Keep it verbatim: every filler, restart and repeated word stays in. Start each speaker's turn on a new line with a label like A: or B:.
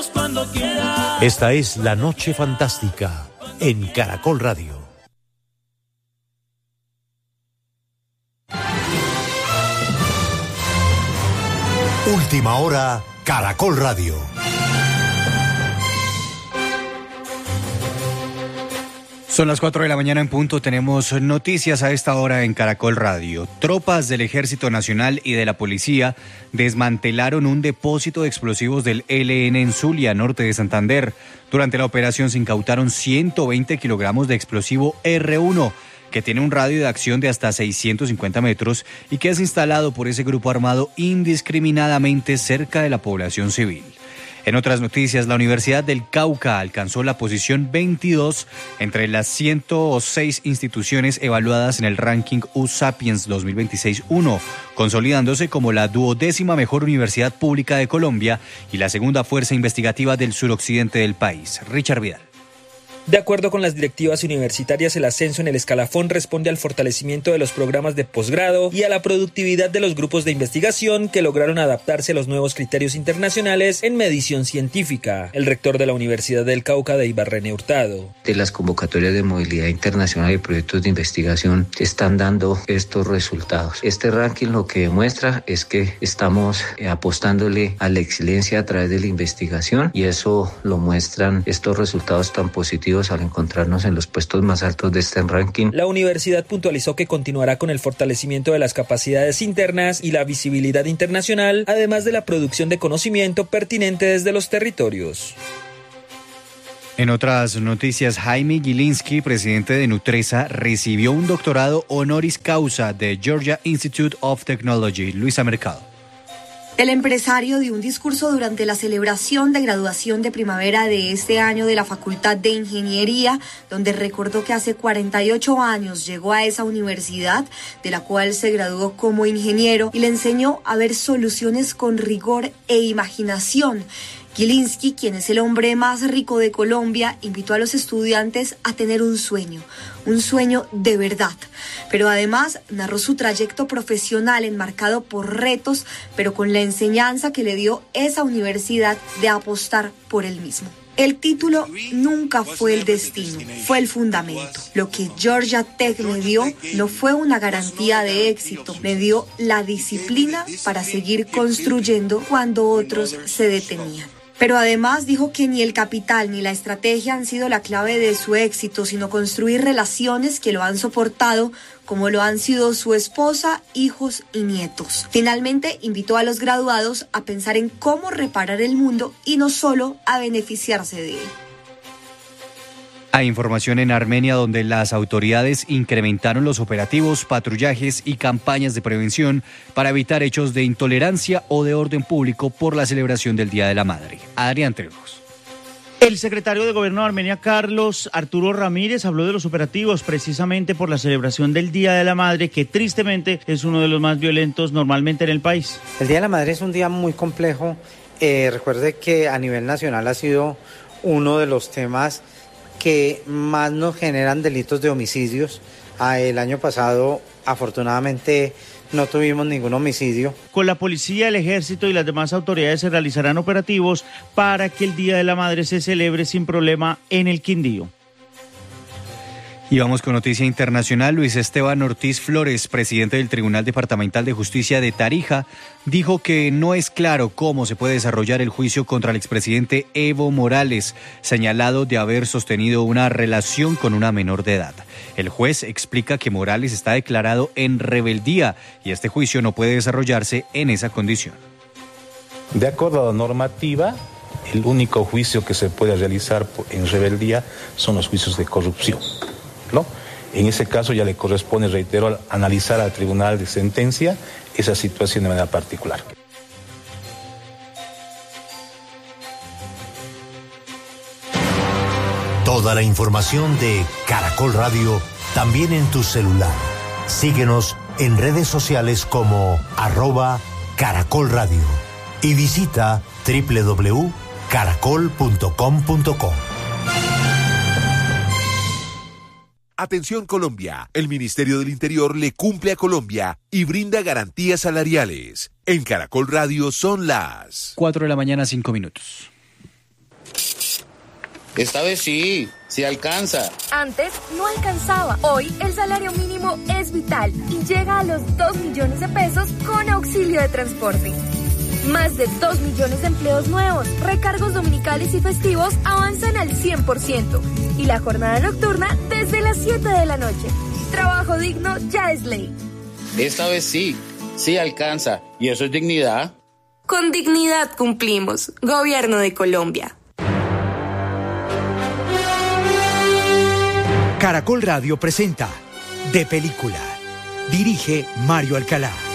A: vemos cuando quieras.
B: Esta es La Noche Fantástica en Caracol Radio. Última hora, Caracol Radio.
C: Son las cuatro de la mañana en punto, tenemos noticias a esta hora en Caracol Radio. Tropas del Ejército Nacional y de la Policía desmantelaron un depósito de explosivos del E L N en Zulia, norte de Santander. Durante la operación se incautaron ciento veinte kilogramos de explosivo erre uno, que tiene un radio de acción de hasta seiscientos cincuenta metros y que es instalado por ese grupo armado indiscriminadamente cerca de la población civil. En otras noticias, la Universidad del Cauca alcanzó la posición veintidós entre las ciento seis instituciones evaluadas en el ranking U Sapiens dos mil veintiséis uno, consolidándose como la duodécima mejor universidad pública de Colombia y la segunda fuerza investigativa del suroccidente del país. Richard Vidal.
D: De acuerdo con las directivas universitarias, el ascenso en el escalafón responde al fortalecimiento de los programas de posgrado y a la productividad de los grupos de investigación que lograron adaptarse a los nuevos criterios internacionales en medición científica. El rector de la Universidad del Cauca, Deibar René Hurtado.
E: De las convocatorias de movilidad internacional y proyectos de investigación están dando estos resultados. Este ranking lo que demuestra es que estamos apostándole a la excelencia a través de la investigación y eso lo muestran estos resultados tan positivos al encontrarnos en los puestos más altos de este ranking.
D: La universidad puntualizó que continuará con el fortalecimiento de las capacidades internas y la visibilidad internacional, además de la producción de conocimiento pertinente desde los territorios.
C: En otras noticias, Jaime Gilinski, presidente de Nutresa, recibió un doctorado honoris causa de Georgia Institute of Technology. Luisa Mercado.
F: El empresario dio un discurso durante la celebración de graduación de primavera de este año de la Facultad de Ingeniería, donde recordó que hace cuarenta y ocho años llegó a esa universidad, de la cual se graduó como ingeniero y le enseñó a ver soluciones con rigor e imaginación. Gilinski, quien es el hombre más rico de Colombia, invitó a los estudiantes a tener un sueño, un sueño de verdad. Pero además narró su trayecto profesional enmarcado por retos, pero con la enseñanza que le dio esa universidad de apostar por él mismo. El título nunca fue el destino, fue el fundamento. Lo que Georgia Tech me dio no fue una garantía de éxito, me dio la disciplina para seguir construyendo cuando otros se detenían. Pero además dijo que ni el capital ni la estrategia han sido la clave de su éxito, sino construir relaciones que lo han soportado, como lo han sido su esposa, hijos y nietos. Finalmente, invitó a los graduados a pensar en cómo reparar el mundo y no solo a beneficiarse de él.
C: Hay información en Armenia donde las autoridades incrementaron los operativos, patrullajes y campañas de prevención para evitar hechos de intolerancia o de orden público por la celebración del Día de la Madre. Adrián Trejos.
G: El secretario de Gobierno de Armenia, Carlos Arturo Ramírez, habló de los operativos precisamente por la celebración del Día de la Madre, que tristemente es uno de los más violentos normalmente en el país.
H: El Día de la Madre es un día muy complejo. Eh, recuerde que a nivel nacional ha sido uno de los temas que más nos generan delitos de homicidios. Ah, el año pasado, afortunadamente, no tuvimos ningún homicidio.
G: Con la policía, el ejército y las demás autoridades se realizarán operativos para que el Día de la Madre se celebre sin problema en el Quindío.
C: Y vamos con noticia internacional. Luis Esteban Ortiz Flores, presidente del Tribunal Departamental de Justicia de Tarija, dijo que no es claro cómo se puede desarrollar el juicio contra el expresidente Evo Morales, señalado de haber sostenido una relación con una menor de edad. El juez explica que Morales está declarado en rebeldía y este juicio no puede desarrollarse en esa condición.
I: De acuerdo a la normativa, el único juicio que se puede realizar en rebeldía son los juicios de corrupción, ¿no? En ese caso ya le corresponde, reitero, analizar al tribunal de sentencia esa situación de manera particular.
B: Toda la información de Caracol Radio también en tu celular. Síguenos en redes sociales como arroba Caracol Radio y visita doble u doble u doble u punto caracol punto com punto co.
J: Atención Colombia, el Ministerio del Interior le cumple a Colombia y brinda garantías salariales. En Caracol Radio son las
C: cuatro de la mañana, cinco minutos.
A: Esta vez sí, sí alcanza.
K: Antes no alcanzaba. Hoy el salario mínimo es vital y llega a los dos millones de pesos con auxilio de transporte. Más de dos millones de empleos nuevos, recargos dominicales y festivos avanzan al cien por ciento y la jornada nocturna desde las siete de la noche. Trabajo digno ya es ley.
A: Esta vez sí, sí alcanza. ¿Y eso es dignidad?
L: Con dignidad cumplimos. Gobierno de Colombia.
M: Caracol Radio presenta De Película. Dirige Mario Alcalá.